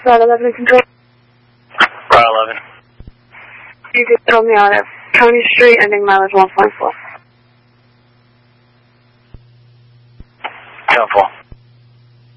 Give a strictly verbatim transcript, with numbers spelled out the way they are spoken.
Route eleven control. Route eleven. You just told me out of County Street, ending mileage one point four. ten four.